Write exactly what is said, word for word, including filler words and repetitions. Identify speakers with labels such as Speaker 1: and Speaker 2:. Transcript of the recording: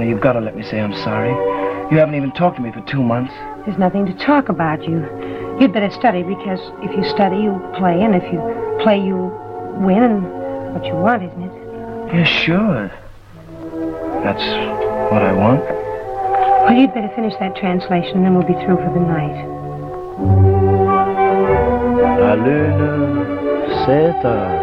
Speaker 1: honey, you've got to let me say I'm sorry. You haven't even talked to me for two months.
Speaker 2: There's nothing to talk about, you. You'd better study, because if you study, you play, and if you play, you win, and what you want, isn't it?
Speaker 1: Yeah, sure. That's what I want.
Speaker 2: Well, you'd better finish that translation, and then we'll be through for the night.
Speaker 1: La lune s'éteint.